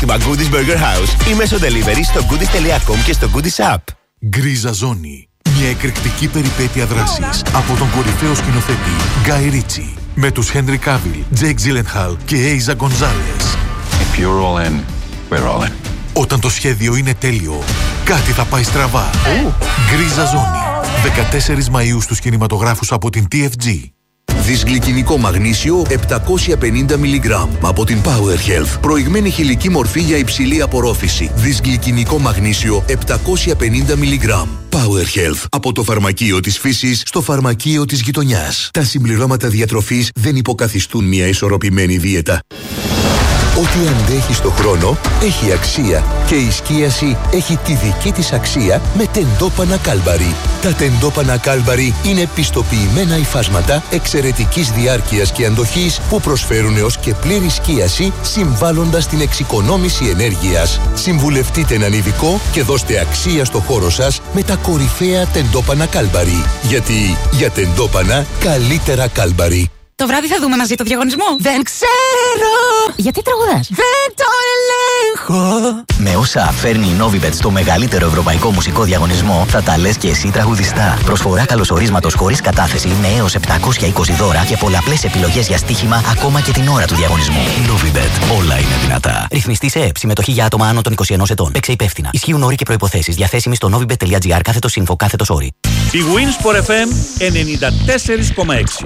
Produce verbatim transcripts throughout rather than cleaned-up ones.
έτοιμα Goodies Burger House ή μέσω delivery στο goodies τελεία com και στο Goodies App. Γκρίζα Ζώνη. Μια εκρηκτική περιπέτεια δράσης από τον κορυφαίο σκηνοθέτη Γκάι Ρίτσι με τους Henry Cavill, Jake Gyllenhaal και Eiza Gonzalez. If you're all in, we're all in. Όταν το σχέδιο είναι τέλειο, κάτι θα πάει στραβά. Γκρίζα Ζώνη. δεκατέσσερις Μαΐου στους κινηματογράφους από την τι εφ τζι. Δυσγλυκινικό μαγνήσιο επτακόσια πενήντα μιλιγκράμμ από την Power Health. Προηγμένη χηλική μορφή για υψηλή απορρόφηση. Δυσγλυκινικό μαγνήσιο επτακόσια πενήντα μιλιγκράμμ. Power Health. Από το φαρμακείο της φύσης στο φαρμακείο της γειτονιάς. Τα συμπληρώματα διατροφής δεν υποκαθιστούν μια ισορροπημένη δίαιτα. Ό,τι αντέχει στο χρόνο έχει αξία και η σκίαση έχει τη δική της αξία με τεντόπανα Κάλμπαρι. Τα τεντόπανα Κάλμπαρι είναι πιστοποιημένα υφάσματα εξαιρετικής διάρκειας και αντοχής που προσφέρουν έως και πλήρη σκίαση συμβάλλοντας στην εξοικονόμηση ενέργειας. Συμβουλευτείτε έναν ειδικό και δώστε αξία στο χώρο σας με τα κορυφαία τεντόπανα Κάλμπαρι. Γιατί για τεντόπανα καλύτερα Κάλμπαρι. Το βράδυ θα δούμε μαζί το διαγωνισμό. Δεν ξέρω. Γιατί τραγουδάς? Δεν το ελέγχω. Με όσα φέρνει η Novibet στο μεγαλύτερο ευρωπαϊκό μουσικό διαγωνισμό, θα τα λες και εσύ τραγουδιστά. Προσφορά καλωσορίσματος χωρίς κατάθεση με έως επτακόσια είκοσι δώρα και πολλαπλές επιλογές για στοίχημα ακόμα και την ώρα του διαγωνισμού. Novibet. Όλα είναι δυνατά. Ρυθμιστή σε ΕΕΠ. Συμμετοχή για άτομα άνω των είκοσι ενός ετών. Παίξε υπεύθυνα. Ισχύουν όροι και προϋποθέσεις. Διαθέσιμοι στο novibet.gr κάθετος info κάθετος όροι. Η Winsport εφ εμ ενενήντα τέσσερα κόμμα έξι.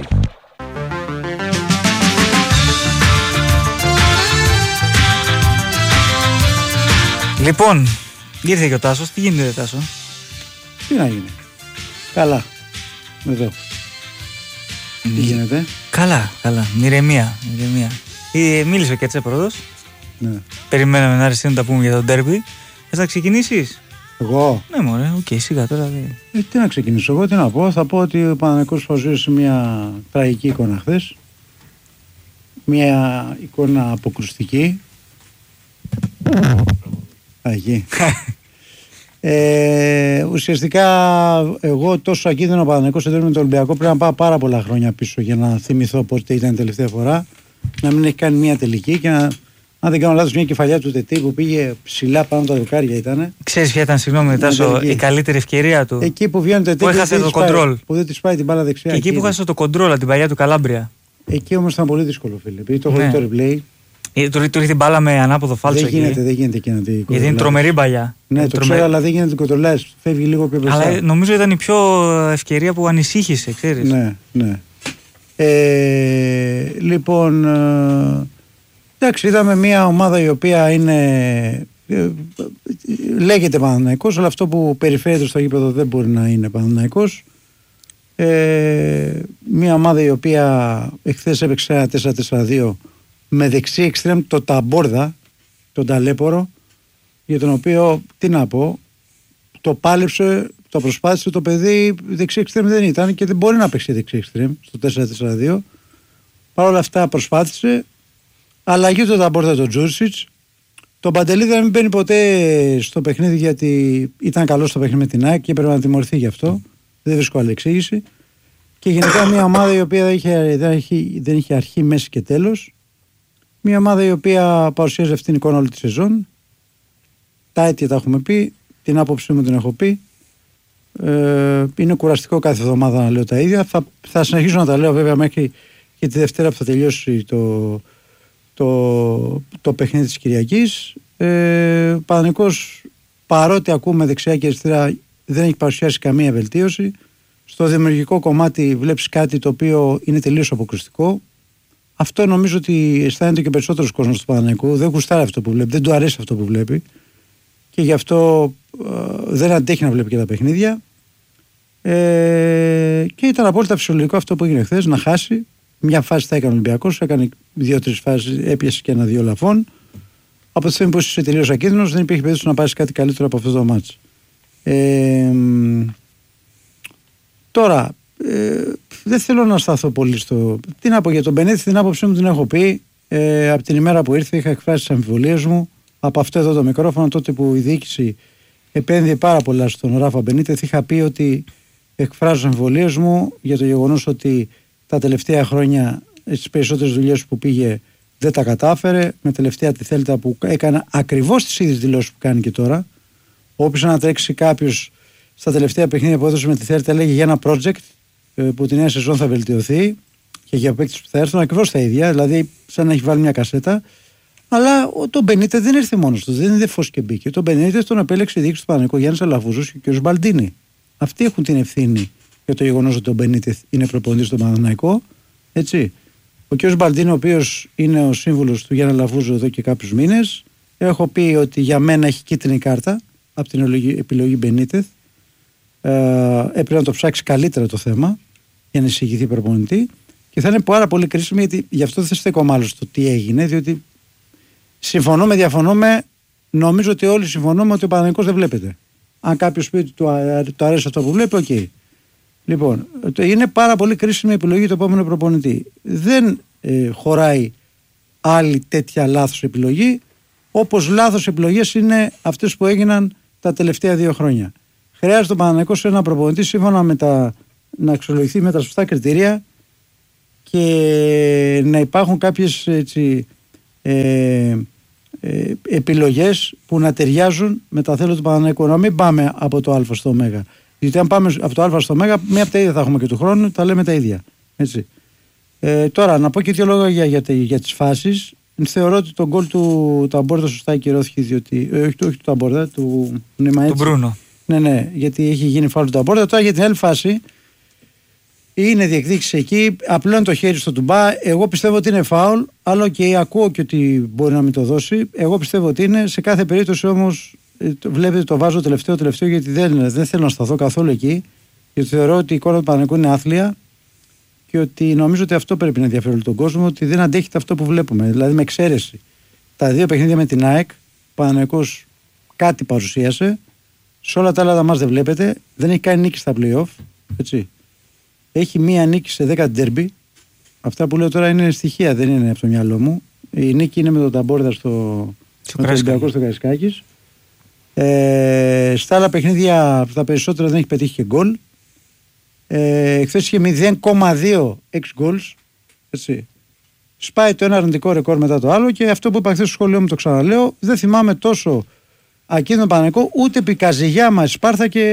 Λοιπόν, ήρθε και ο Τάσος. Τι γίνεται, Τάσο? Τι να γίνει? Καλά. Εδώ. Τι γίνεται? Καλά, καλά. Ηρεμία. ηρεμία. Ε, μίλησε ο Κέτσε πρώτος. Ναι. Περιμέναμε να έρθει να τα πούμε για τον ντέρμπι. Θες να ξεκινήσεις? Εγώ? Ναι, μωρέ, οκ, okay, σιγά τώρα. Ε, τι να ξεκινήσω εγώ, τι να πω. Θα πω ότι ο Παναθηναϊκός παρουσίασε μια τραγική εικόνα χθες. Μια εικόνα αποκρουστική. Εκεί. ε, ουσιαστικά εγώ τόσο ακίνδυνο Παναθηναϊκός σε με τον Ολυμπιακό πρέπει να πάω πάρα πολλά χρόνια πίσω για να θυμηθώ πότε ήταν η τελευταία φορά, να μην έχει κάνει μια τελική και να, αν δεν κάνω λάθος, μια κεφαλιά του Τετή που πήγε ψηλά πάνω από τα δοκάρια ήταν. Ξέρεις ποια ήταν, συγγνώμη Τάσο, η καλύτερη ευκαιρία του? Εκεί που βγαίνει το Τετή, που έχασε το κοντρόλ, που δεν της πάει την μπάλα δεξιά. Και εκεί που έχασε το κοντρόλ από την παλιά του Καλάμπρια. Εκεί όμως ήταν πολύ δύσκολο, φίλε, επειδή το έχω δει το replay. Του ήρθε την μπάλα με ανάποδο φάλτσο. Δεν γίνεται, δεν γίνεται και να την κοντρολάρεις. Γιατί είναι τρομερή μπαλιά. Ναι, το τρομε... ξέρω, αλλά δεν γίνεται να την κοντρολάρεις. Φεύγει λίγο πιο μπροστά. Αλλά νομίζω ήταν η πιο ευκαιρία που ανησύχησε, ξέρεις. Ναι, ναι. Ε, λοιπόν, ε, εντάξει, είδαμε μια ομάδα η οποία είναι. Ε, λέγεται Παναθηναϊκός, αλλά αυτό που περιφέρεται στο γήπεδο δεν μπορεί να είναι Παναθηναϊκός. Ε, μια ομάδα η οποία εχθές έπαιξε ένα τέσσερα τέσσερα δύο με δεξί εξτρέμ το Ταμπόρδα, τον ταλέπορο, για τον οποίο, τι να πω, το πάλεψε, το προσπάθησε το παιδί, δεξί εξτρέμ δεν ήταν και δεν μπορεί να παίξει δεξί εξτρέμ στο τέσσερα τέσσερα δύο. Παρ' όλα αυτά προσπάθησε, αλλαγή του Ταμπόρδα τον Τζούρσιτς. Τον Παντελή δεν μπαίνει ποτέ στο παιχνίδι γιατί ήταν καλό στο παιχνίδι με την ΑΕΚ και έπρεπε να τιμωρηθεί γι' αυτό. Δεν βρίσκω άλλη εξήγηση. Και γενικά μια ομάδα η οποία δεν είχε, δεν είχε, δεν είχε αρχή, μέση και τέλος. Μια ομάδα η οποία παρουσιάζει αυτήν την εικόνα όλη τη σεζόν. Τα αίτια τα έχουμε πει. Την άποψή μου την έχω πει. Ε, είναι κουραστικό κάθε εβδομάδα να λέω τα ίδια. Θα, θα συνεχίσω να τα λέω βέβαια μέχρι και τη Δευτέρα που θα τελειώσει το, το, το παιχνίδι της Κυριακής. Ε, Παναθηναϊκός, παρότι ακούμε δεξιά και αριστερά, δεν έχει παρουσιάσει καμία βελτίωση. Στο δημιουργικό κομμάτι βλέπεις κάτι το οποίο είναι τελείως αποκρουστικό. Αυτό νομίζω ότι αισθάνεται και περισσότερος κόσμος του Παναθηναϊκού. Δεν γουστάρει αυτό που βλέπει, δεν του αρέσει αυτό που βλέπει. Και γι' αυτό ε, δεν αντέχει να βλέπει και τα παιχνίδια. Ε, και ήταν απόλυτα φυσιολογικό αυτό που έγινε χθες, να χάσει. Μια φάση θα έκανε ο Ολυμπιακός, έκανε δύο-τρεις φάσεις, έπιασε και ένα-δύο λαφών. Από τη στιγμή που είσαι τελείως ακίνδυνος, δεν υπήρχε περίπτωση να πάρεις κάτι καλύτερο από αυτό το μάτς. Ε, τώρα, ε, δεν θέλω να σταθώ πολύ στο. Τι να πω για τον Μπενέτη, την άποψή μου την έχω πει. Ε, από την ημέρα που ήρθε, είχα εκφράσει τις αμφιβολίες μου. Από αυτό εδώ το μικρόφωνο, τότε που η διοίκηση επένδυε πάρα πολλά στον Ράφα Μπενίτεθ, είχα πει ότι εκφράζω τις αμφιβολίες μου για το γεγονός ότι τα τελευταία χρόνια στις περισσότερες δουλειές που πήγε δεν τα κατάφερε. Με τελευταία τη Θέλτα που έκανε ακριβώς τις ίδιες δηλώσεις που κάνει και τώρα. Όποιος ανατρέξει κάποιος στα τελευταία παιχνίδια που έδωσε με τη Θέλτα, λέγει για ένα project που τη νέα σεζόν θα βελτιωθεί και για παίκτες που θα έρθουν ακριβώς τα ίδια. Δηλαδή, σαν να έχει βάλει μια κασέτα. Αλλά ο τον Μπενίτεθ δεν ήρθε μόνος του, δεν είναι φως και μπήκε. Τον Μπενίτεθ τον επέλεξε η διοίκηση του Παναθηναϊκού Γιάννης Αλαφούζος και ο κ. Μπαλντίνη. Αυτοί έχουν την ευθύνη για το γεγονός ότι ο Μπενίτεθ είναι προπονητής στον Παναθηναϊκό. Έτσι. Ο κ. Μπαλντίνη, ο οποίος είναι ο σύμβουλος του Γιάννη Αλαφούζου εδώ και κάποιους μήνες, έχω πει ότι για μένα έχει κίτρινη κάρτα από την επιλογή Μπενίτεθ. Ε, έπρεπε να το ψάξει καλύτερα το θέμα για να εισηγηθεί προπονητή. Και θα είναι πάρα πολύ κρίσιμο, γιατί γι' αυτό δεν θα στέκω μάλλον στο τι έγινε, διότι συμφωνούμε, διαφωνούμε. Νομίζω ότι όλοι συμφωνούμε ότι ο Παναθηναϊκός δεν βλέπετε. Αν κάποιος πει ότι του αρέσει αυτό που βλέπει, οκ. Okay. Λοιπόν, είναι πάρα πολύ κρίσιμη η επιλογή του επόμενου προπονητή. Δεν ε, χωράει άλλη τέτοια λάθος επιλογή, όπως λάθος επιλογές είναι αυτές που έγιναν τα τελευταία δύο χρόνια. Χρειάζεται ο Παναθηναϊκός ένα προπονητή σύμφωνα με τα, να αξιολογηθεί με τα σωστά κριτήρια και να υπάρχουν κάποιες έτσι, ε, ε, επιλογές που να ταιριάζουν με τα θέλω του Παναθηναϊκού. Να μην πάμε από το Α στο Ω. Γιατί αν πάμε από το Α στο Ω, μία από τα ίδια θα έχουμε και του χρόνου, τα λέμε τα ίδια. Έτσι. Ε, τώρα, να πω και δύο λόγια για, για, για τις φάσεις. Θεωρώ ότι τον γκολ του Ταμπόρδα σωστά ακυρώθηκε, διότι. Ε, όχι, όχι του Ταμπόρδα, του Νίμα. Του Μπρούνο. Ναι, ναι, γιατί έχει γίνει φάουλ του Ταμπόρδα. Τώρα για την άλλη φάση. Είναι διεκδίκηση εκεί, απλώνει το χέρι στο τουμπά. Εγώ πιστεύω ότι είναι φάουλ, αλλά και ακούω και ότι μπορεί να μην το δώσει. Εγώ πιστεύω ότι είναι. Σε κάθε περίπτωση όμως, βλέπετε, το βάζω τελευταίο τελευταίο, γιατί δεν, δεν θέλω να σταθώ καθόλου εκεί. Γιατί θεωρώ ότι η εικόνα του Παναθηναϊκού είναι άθλια και ότι νομίζω ότι αυτό πρέπει να ενδιαφέρει όλο τον κόσμο, ότι δεν αντέχεται αυτό που βλέπουμε. Δηλαδή, με εξαίρεση τα δύο παιχνίδια με την ΑΕΚ, ο Παναθηναϊκός κάτι παρουσίασε. Σε όλα τα άλλα τα μας δεν βλέπετε. Δεν έχει κάνει νίκη στα play-off. Έτσι. Έχει μία νίκη σε δέκα ντέρμπι. Αυτά που λέω τώρα είναι στοιχεία, δεν είναι από το μυαλό μου. Η νίκη είναι με τον Ταμπόρδα στο Ολυμπιακό στο Καραϊσκάκης. Ε, στα άλλα παιχνίδια, τα περισσότερα δεν έχει πετύχει και γκολ. Ε, χθες είχε μηδέν κόμμα δύο εξ goals. Έτσι. Σπάει το ένα αρνητικό ρεκόρ μετά το άλλο και αυτό που είπα χθες στο σχολείο μου το ξαναλέω. Δεν θυμάμαι τόσο ακίνητο Παναθηναϊκό ούτε επί Καζιγιάμα, Σπάρθα και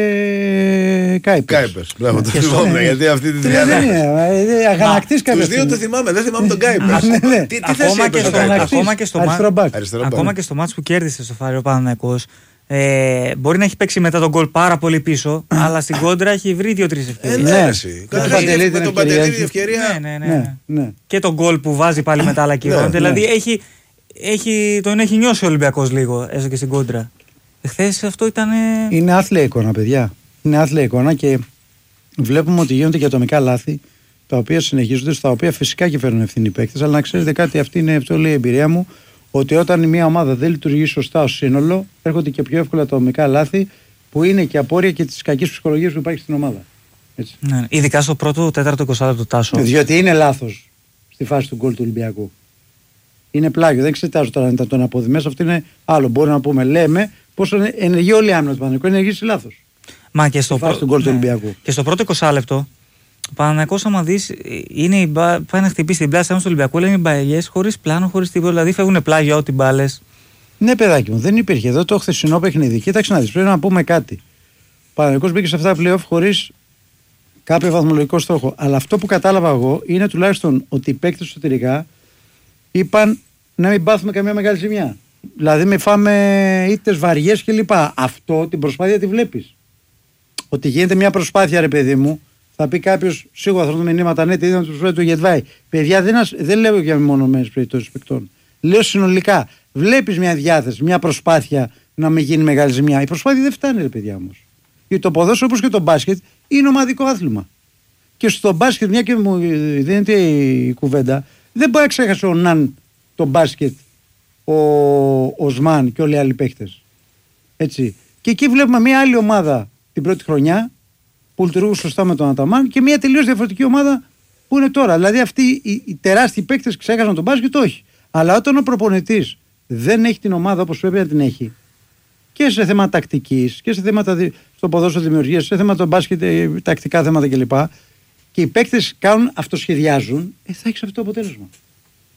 Κάιπερς. Κάιπερς, μπράβο, το θυμόμαι, γιατί αυτή τη τριάδα. Αγανακτής κάποιος. Τους δύο το θυμάμαι, δεν θυμάμαι τον Κάιπερς. Τι θες είπες τον Κάιπερς? Ακόμα και στο μάτς που κέρδισε στο Φάριο Παναθηναϊκός, Ε, μπορεί να έχει παίξει μετά τον γκολ πάρα πολύ πίσω, αλλά στην κόντρα έχει βρει δύο-τρεις ευκαιρίες. Ναι, με τον Παντελίδη η ευκαιρία. Ναι, ναι, ναι, ναι. Και τον γκολ που βάζει πάλι μετά, αλλά κυριότητα. Δηλαδή έχει, έχει, τον έχει νιώσει ο Ολυμπιακός λίγο, έστω και στην κόντρα. Χθες αυτό ήταν. Είναι άθλια εικόνα, παιδιά. Είναι άθλια εικόνα και βλέπουμε ότι γίνονται και ατομικά λάθη, τα οποία συνεχίζονται, στα οποία φυσικά και φέρνουν ευθύνη οι παίκτες. Αλλά να ξέρετε κάτι, αυτή είναι, αυτό λέει η εμπειρία μου. Ότι όταν μια ομάδα δεν λειτουργεί σωστά ως σύνολο, έρχονται και πιο εύκολα τα ατομικά λάθη που είναι και απόρρια και της κακής ψυχολογίας που υπάρχει στην ομάδα. Έτσι. Ναι, ειδικά στο πρώτο τέταρτο είκοσι λεπτό Τάσο. Διότι είναι λάθος στη φάση του γκολ του Ολυμπιακού. Είναι πλάγιο. Δεν εξετάζω τώρα αν ήταν τον απόδει μέσα. Αυτό είναι άλλο. Μπορούμε να πούμε, λέμε πόσο ενεργεί όλη η άμυνα του Παναθηναϊκού. Ενεργήσει λάθος. Μα και στο, πρω... του ναι. και στο πρώτο είκοσι λεπτό. Ο Παναθηναϊκός, άμα δεις, είναι, πάει να χτυπήσει την πλάση του Ολυμπιακού, λένε μπαλιές χωρίς πλάνο, χωρίς τίποτα. Δηλαδή φεύγουν πλάγια ό,τι μπάλες. Ναι, παιδάκι μου, δεν υπήρχε. Εδώ το χθεσινό παιχνίδι. Κοίταξε να δεις, πρέπει να πούμε κάτι. Ο Παναθηναϊκός μπήκε σε αυτά τα play-off χωρίς κάποιο βαθμολογικό στόχο. Αλλά αυτό που κατάλαβα εγώ είναι τουλάχιστον ότι οι παίκτες εσωτερικά είπαν να μην πάθουμε καμία μεγάλη ζημιά. Δηλαδή, μην φάμε ήττες βαριές κλπ. Αυτό την προσπάθεια τη βλέπεις. Ότι γίνεται μια προσπάθεια, ρε παιδί μου. Θα πει κάποιο, σίγουρα θα έρθουν μηνύματα, ναι, τι είδαμε του φρέντου του Γετβάη. Παιδιά, δεν, δεν λέω για μεμονωμένες περιπτώσεις παικτών. Λέω συνολικά. Βλέπεις μια διάθεση, μια προσπάθεια να μην γίνει μεγάλη ζημιά. Η προσπάθεια δεν φτάνει, ρε παιδιά όμως. Γιατί το ποδόσφαιρο, όπως και το μπάσκετ, είναι ομαδικό άθλημα. Και στο μπάσκετ, μια και μου δίνεται η κουβέντα, δεν μπορεί να ξέχασε ο Ναν το μπάσκετ, ο, ο Σμαν και όλοι οι άλλοι παίκτες. Έτσι. Και εκεί βλέπουμε μια άλλη ομάδα την πρώτη χρονιά που λειτουργούν σωστά με τον Αταμάν και μια τελείως διαφορετική ομάδα που είναι τώρα. Δηλαδή αυτοί οι, οι τεράστιοι παίκτες ξέχασαν τον μπάσκετ, όχι. Αλλά όταν ο προπονητής δεν έχει την ομάδα όπως πρέπει να την έχει και σε θέματα τακτικής και σε θέματα στο ποδόσφαιρο δημιουργίας, σε θέματα μπάσκετ, τακτικά θέματα κλπ. Και οι παίκτες κάνουν, αυτοσχεδιάζουν, ε, θα έχεις αυτό το αποτέλεσμα.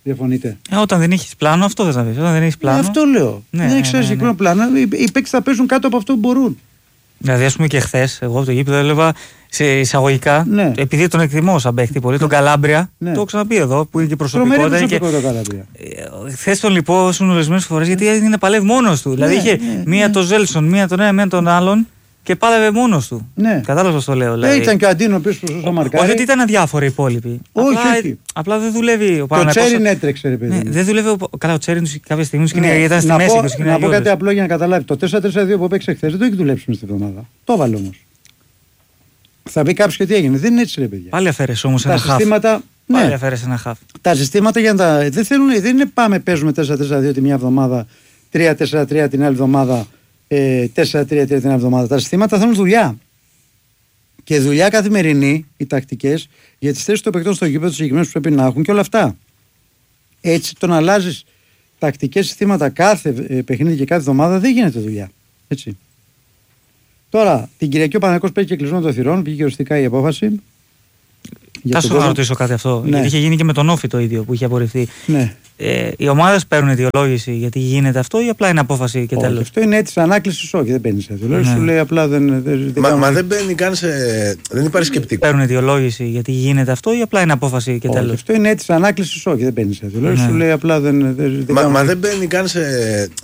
Διαφωνείτε? Ε, όταν δεν έχει πλάνο, αυτό δεν θα πει. Όταν δεν έχει πλάνο. Ε, αυτό λέω. Ναι, δεν έχει ναι, ένα συγκεκριμένο ναι, ναι. πλάνο. Οι, οι παίκτες θα παίζουν κάτω από αυτό που μπορούν. Δηλαδή, α πούμε και χθες, εγώ από το γήπεδο έλεγα σε εισαγωγικά, ναι. επειδή τον εκτιμώ σαν παίκτη πολύ, τον Καλάμπρια, ναι. το έχω ξαναπεί εδώ, που είναι και προσωπικότητα. Είναι και Καλάμπρια. Χθες τον λυπόσουν ορισμένες φορές γιατί είναι παλεύει μόνος του. Ναι, δηλαδή είχε ναι, μία ναι. τον Ζέλσον, μία τον ένα, μία τον άλλον και πάλευε μόνος του. Ναι. Κατάλαβα το λέω. Δηλαδή. Ε, ήταν και ο Αντίνο πίσω στο σώμα μαρκάρι. Όχι ότι ήταν αδιάφοροι οι υπόλοιποι. Όχι, απλά, όχι. Απλά δεν δουλεύει ο Παναγιώτης. Το Τσέριν έτρεξε, ρε παιδί. Ναι, δεν δουλεύει ο... Καλά, ο Τσέριν κάποια στιγμή σκηνή, ναι. ήταν στη να μέση. Πω, να πω κάτι απλό για να καταλάβει. Το τέσσερα τέσσερα δύο που παίξε χθες δεν το έχει δουλέψει μες την εβδομάδα. Το έβαλε όμως. Θα πει κάποιο και τι έγινε. Δεν είναι έτσι, ρε παιδιά. Πάλι αφαίρεσε όμως ένα χαφ. Συστήματα... Πάλι ναι. αφαίρεσε ένα χαφ. Τα συστήματα για να τα... δεν, θέλουν, δεν είναι πάμε παίζουμε τέσσερα τέσσερα δύο τη μια εβδομάδα, τρία τέσσερα τρία την άλλη εβδομάδα, ε, τέσσερα τρία τρία την άλλη εβδομάδα. Τα συστήματα θέλουν δουλειά. Και δουλειά καθημερινή, οι τακτικές, για τις θέσεις των παικτών στο γήπεδο, τους συγκεκριμένους που πρέπει να έχουν και όλα αυτά. Έτσι, το να αλλάζεις τακτικές συστήματα κάθε ε, παιχνίδι και κάθε εβδομάδα δεν γίνεται δουλειά. Έτσι. Τώρα, την Κυριακή ο Παναθηναϊκός παίζει και κλεισμένο των θυρών, πήγε οριστικά η απόφαση. Θα σου να ρωτήσω κάτι αυτό. Ναι. Γιατί είχε γίνει και με τον Όφη το ίδιο που είχε απορριφθεί. Ναι. Ε, οι ομάδες παίρνουν αιτιολόγηση γιατί γίνεται αυτό ή απλά είναι απόφαση και τέλος? Αυτό είναι αίτηση ανάκληση, όχι, δεν παίρνει αιτιολόγηση. Ναι. Σου λέει απλά δεν. δεν μα, μα δεν μπαίνει καν σε. Δεν υπάρχει σκεπτικό. Παίρνουν αιτιολόγηση γιατί γίνεται αυτό ή απλά είναι απόφαση και τέλος? Αυτό είναι αίτηση ανάκληση, όχι, δεν παίρνει αιτιολόγηση. Ναι. Σου λέει απλά δεν. δεν μα, μα δεν μπαίνει καν σε.